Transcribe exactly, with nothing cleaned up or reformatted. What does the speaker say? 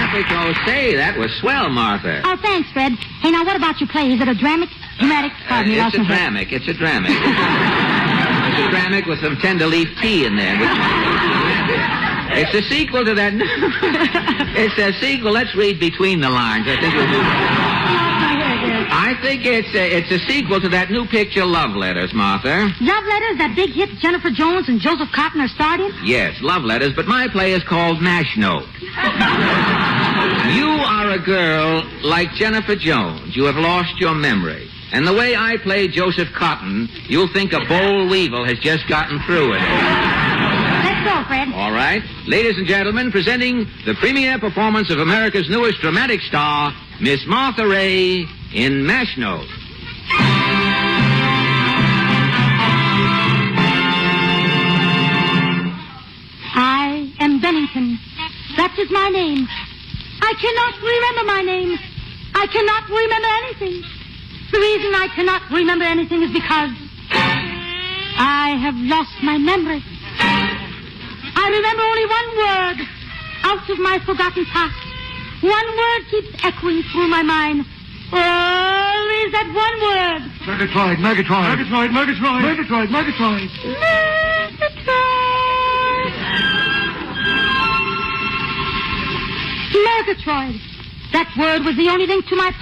Perfect. Oh, say, that was swell, Martha. Oh, thanks, Fred. Hey, now, what about your play? Is it a dramatic? Dramatic? Uh, Pardon me, it's lost a my head. dramic. It's a dramic. It's a dramic with some tender leaf tea in there. It's a sequel to that. It's a sequel. Let's read between the lines. I think we'll do that. I think it's a, it's a sequel to that new picture, Love Letters, Martha. Love Letters, that big hit Jennifer Jones and Joseph Cotton are starred in? Yes, Love Letters, but my play is called Mash Note. You are a girl like Jennifer Jones. You have lost your memory. And the way I play Joseph Cotton, you'll think a boll weevil has just gotten through it. Let's go, Fred. All right. Ladies and gentlemen, presenting the premiere performance of America's newest dramatic star, Miss Martha Ray, in Mash Note. I am Bennington. That is my name. I cannot remember my name. I cannot remember anything. The reason I cannot remember anything is because I have lost my memory. I remember only one word out of my forgotten past. One word keeps echoing through my mind. Always that one word. Murgatroyd, Murgatroyd. Murgatroyd, Murgatroyd. Murgatroyd, Murgatroyd. Murgatroyd. Murgatroyd. That word was the only link to my